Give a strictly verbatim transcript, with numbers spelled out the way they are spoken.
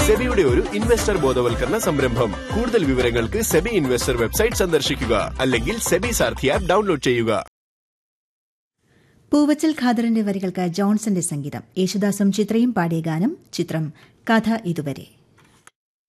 സെബിയുടെ ഒരു ഇൻവെസ്റ്റർ ബോധവൽക്കരണ സംരംഭം. കൂടുതൽ വിവരങ്ങൾക്ക് സെബി ഇൻവെസ്റ്റർ വെബ്സൈറ്റ് സന്ദർശിക്കുക, അല്ലെങ്കിൽ സെബി സാരഥി ആപ്പ് ഡൗൺലോഡ് ചെയ്യുക. പൂവച്ചൽ ഖാദറിന്റെ വരികൾക്ക് ജോൺസന്റെ സംഗീതം. യേശുദാസും ചിത്രയും പാടിയ ഗാനം. ചിത്രം കഥ ഇതുവരെ.